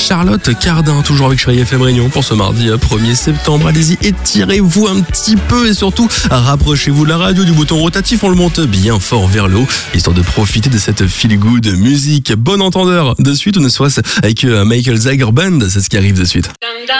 Charlotte Cardin, toujours avec Chérie FM Réunion pour ce mardi 1er septembre. Allez-y, étirez-vous un petit peu et surtout, rapprochez-vous de la radio, du bouton rotatif, on le monte bien fort vers le haut, histoire de profiter de cette feel-good musique. Bon entendeur, de suite, on est soit avec Michael Zager Band, c'est ce qui arrive de suite.